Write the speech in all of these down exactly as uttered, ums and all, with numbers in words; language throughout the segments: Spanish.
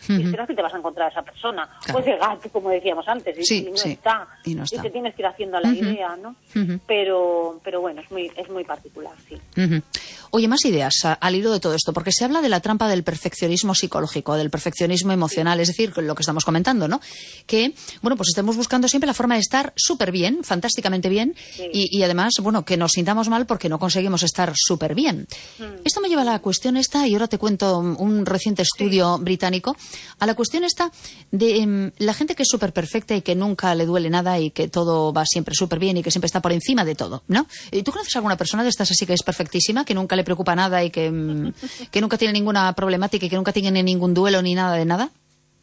Uh-huh. Y esperas que te vas a encontrar a esa persona. Claro. O ese gato, como decíamos antes, y, Sí, y, no sí. está. y no está. Y te tienes que ir haciendo a la Uh-huh. idea, ¿no? Uh-huh. Pero, pero bueno, es muy, es muy particular, sí. Uh-huh. Oye, más ideas a, al hilo de todo esto, porque se habla de la trampa del perfeccionismo psicológico, del perfeccionismo emocional, es decir, lo que estamos comentando, ¿no? Que, bueno, pues estemos buscando siempre la forma de estar súper bien, fantásticamente bien, Sí. y, y además, bueno, que nos sintamos mal porque no conseguimos estar súper bien. Mm. Esto me lleva a la cuestión esta, y ahora te cuento un reciente estudio sí. británico, a la cuestión esta de um, la gente que es súper perfecta y que nunca le duele nada y que todo va siempre súper bien y que siempre está por encima de todo, ¿no? ¿Tú conoces alguna persona de estas así que es perfectísima, que nunca le preocupa nada y que, um, que nunca tiene ninguna problemática y que nunca tiene ningún duelo ni nada de nada?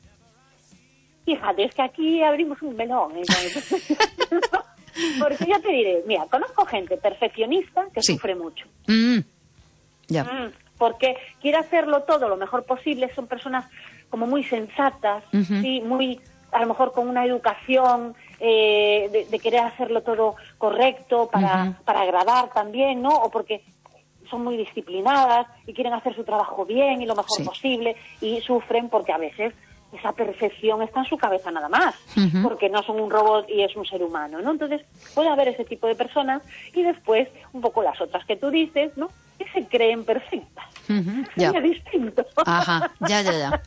Fíjate, es que aquí abrimos un melón. ¿eh? Porque ya te diré, mira, conozco gente perfeccionista que sí. sufre mucho. Mm. Ya. Mm, porque quiere hacerlo todo lo mejor posible, son personas como muy sensatas, uh-huh. sí, muy, a lo mejor con una educación eh, de, de querer hacerlo todo correcto para, uh-huh. para agradar también, ¿no? O porque son muy disciplinadas y quieren hacer su trabajo bien y lo mejor sí. posible y sufren porque a veces esa perfección está en su cabeza nada más, uh-huh. porque no son un robot y es un ser humano, ¿no? Entonces puede haber ese tipo de personas y después un poco las otras que tú dices, ¿no? Que se creen perfectas. Uh-huh. Sería ya. distinto. Ajá, ya, ya, ya.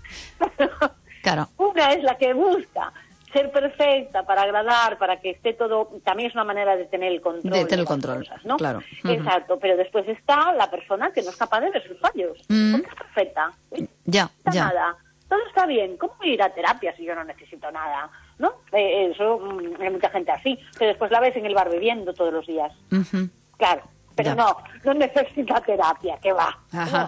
Claro. Una es la que busca ser perfecta para agradar, para que esté todo, también es una manera de tener el control. De tener el de control, cosas, ¿no? claro. Uh-huh. Exacto, pero después está la persona que no es capaz de ver sus fallos. Uh-huh. Porque es perfecta. ¿sí? Ya, no está ya. nada. Todo está bien. ¿Cómo voy a ir a terapia si yo no necesito nada? ¿No? Eh, eso, mm, hay mucha gente así. Que después la ves en el bar bebiendo todos los días. Uh-huh. Claro. Pero ya. no, no necesita terapia, que va. Ajá.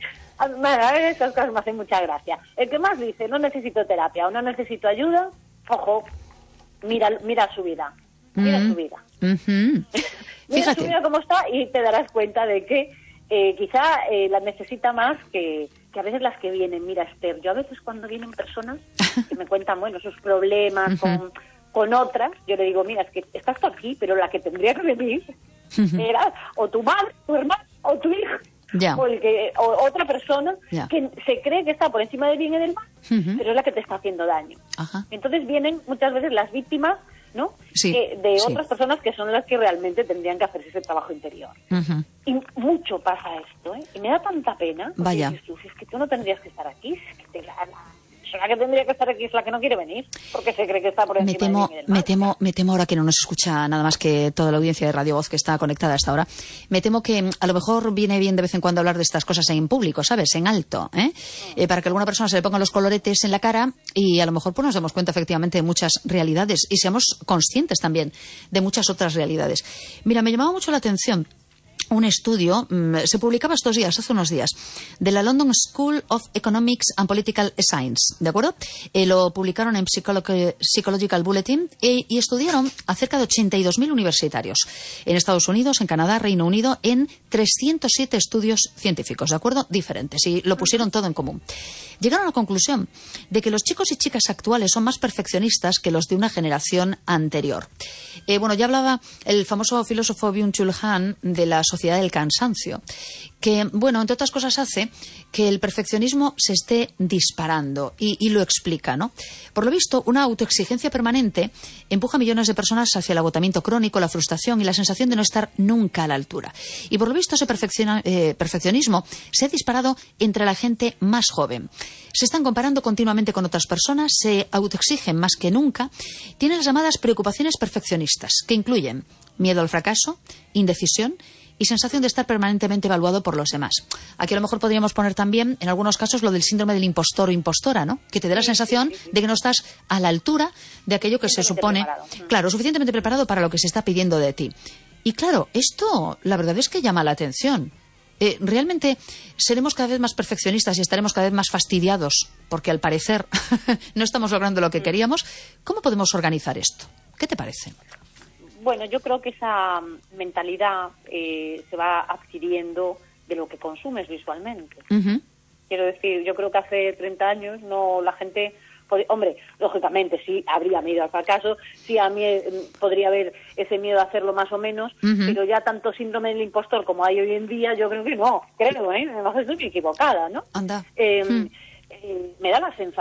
Bueno, esas cosas me hacen mucha gracia. El que más dice, no necesito terapia o no necesito ayuda, ojo, mira, mira su vida. Mira uh-huh. su vida. Uh-huh. Mira Fíjate. su vida cómo está y te darás cuenta de que eh, quizá eh, la necesita más que, que a veces las que vienen. Mira, Esther, yo a veces cuando vienen personas que me cuentan, bueno, sus problemas uh-huh. con, con otras, yo le digo, mira, es que estás tú aquí, pero la que tendría que venir uh-huh. era o tu madre, tu hermano o tu hijo. Ya. O, el que, o otra persona ya. que se cree que está por encima del bien y del mal, uh-huh. pero es la que te está haciendo daño. Ajá. Entonces vienen muchas veces las víctimas, ¿no? Sí, eh, de sí. otras personas que son las que realmente tendrían que hacerse ese trabajo interior. Uh-huh. Y mucho pasa esto, ¿eh? Y me da tanta pena. Vaya. Dices tú, si es que tú no tendrías que estar aquí, es que te la, la persona que tendría que estar aquí es la que no quiere venir, porque se cree que está por encima me temo, del bien y del mal. Me temo, me temo ahora que no nos escucha nada más que toda la audiencia de Radio Voz que está conectada hasta ahora. Me temo que a lo mejor viene bien de vez en cuando hablar de estas cosas en público, ¿sabes? En alto, ¿eh? Mm. Eh, para que alguna persona se le pongan los coloretes en la cara y a lo mejor pues nos demos cuenta efectivamente de muchas realidades y seamos conscientes también de muchas otras realidades. Mira, me llamaba mucho la atención un estudio, mmm, se publicaba estos días, hace unos días, de la London School of Economics and Political Science, ¿de acuerdo? Eh, lo publicaron en Psycholo- Psychological Bulletin eh, y estudiaron a cerca de ochenta y dos mil universitarios en Estados Unidos, en Canadá, Reino Unido, en trescientos siete estudios científicos, ¿de acuerdo? Diferentes, y lo pusieron todo en común. Llegaron a la conclusión de que los chicos y chicas actuales son más perfeccionistas que los de una generación anterior. Eh, bueno, ya hablaba el famoso filósofo Byung-Chul Han de la sociedad del cansancio, que, bueno, entre otras cosas hace que el perfeccionismo se esté disparando y, y lo explica, ¿no? Por lo visto, una autoexigencia permanente empuja a millones de personas hacia el agotamiento crónico, la frustración y la sensación de no estar nunca a la altura. Y por lo visto, ese perfecciona, eh, perfeccionismo se ha disparado entre la gente más joven. Se están comparando continuamente con otras personas, se autoexigen más que nunca, tienen las llamadas preocupaciones perfeccionistas, que incluyen miedo al fracaso, indecisión y sensación de estar permanentemente evaluado por los demás. Aquí a lo mejor podríamos poner también, en algunos casos, lo del síndrome del impostor o impostora, ¿no? Que te dé la sensación sí, sí, sí. de que no estás a la altura de aquello que se supone, preparado. claro, suficientemente preparado para lo que se está pidiendo de ti. Y claro, esto la verdad es que llama la atención. Eh, ¿Realmente seremos cada vez más perfeccionistas y estaremos cada vez más fastidiados porque al parecer no estamos logrando lo que queríamos? ¿Cómo podemos organizar esto? ¿Qué te parece? Bueno, yo creo que esa mentalidad eh, se va adquiriendo de lo que consumes visualmente. Uh-huh. Quiero decir, yo creo que hace treinta años no la gente... Pod- hombre, lógicamente sí habría miedo al fracaso, sí a mí eh, podría haber ese miedo a hacerlo más o menos, uh-huh. pero ya tanto síndrome del impostor como hay hoy en día, yo creo que no, creo, ¿eh? A lo mejor estoy equivocada, ¿no? Anda. Eh, hmm. eh, me da la sensación